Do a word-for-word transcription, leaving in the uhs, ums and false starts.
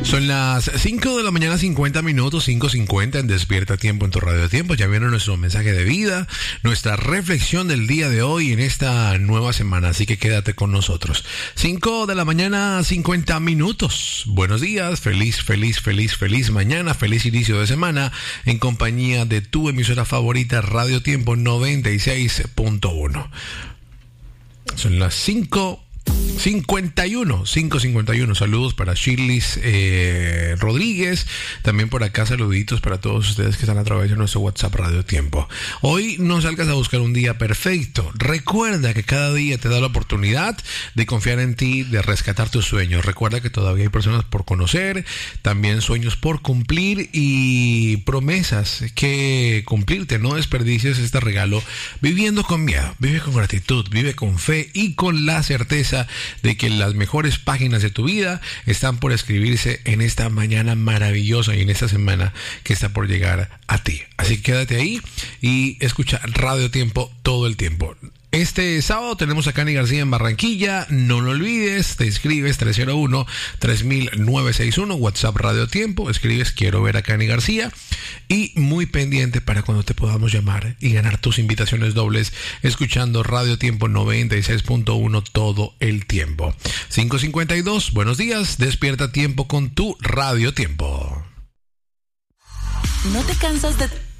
Son las cinco de la mañana, cincuenta minutos, cinco cincuenta en Despierta Tiempo en tu Radio Tiempo. Ya vieron nuestro mensaje de vida, nuestra reflexión del día de hoy en esta nueva semana, así que quédate con nosotros. cinco de la mañana, cincuenta minutos. Buenos días, feliz, feliz, feliz, feliz mañana, feliz inicio de semana en compañía de tu emisora favorita Radio Tiempo noventa y seis punto uno. Son las cinco cincuenta y uno, cinco cincuenta y uno. Saludos para Shirley eh, Rodríguez. También por acá saluditos para todos ustedes que están a través de nuestro WhatsApp Radio Tiempo. Hoy no salgas a buscar un día perfecto. Recuerda que cada día te da la oportunidad de confiar en ti, de rescatar tus sueños. Recuerda que todavía hay personas por conocer, también sueños por cumplir y promesas que cumplirte. No desperdicies este regalo viviendo con miedo. Vive con gratitud, vive con fe y con la certeza de que las mejores páginas de tu vida están por escribirse en esta mañana maravillosa y en esta semana que está por llegar a ti. Así que quédate ahí y escucha Radio Tiempo todo el tiempo. Este sábado tenemos a Cani García en Barranquilla. No lo olvides, te inscribes tres cero uno, tres mil novecientos sesenta y uno, WhatsApp Radio Tiempo, escribes quiero ver a Cani García y muy pendiente para cuando te podamos llamar y ganar tus invitaciones dobles escuchando Radio Tiempo noventa y seis punto uno todo el tiempo. cinco cincuenta y dos, buenos días, despierta tiempo con tu Radio Tiempo. ¿No te cansas de